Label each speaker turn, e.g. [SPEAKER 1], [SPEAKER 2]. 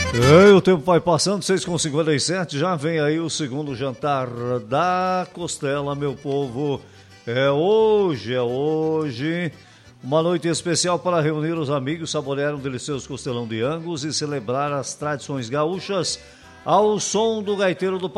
[SPEAKER 1] O tempo vai passando, 6h57, já vem aí o segundo jantar da costela, meu povo. É hoje. Uma noite especial para reunir os amigos, saborear um delicioso costelão de Angus e celebrar as tradições gaúchas ao som do gaiteiro do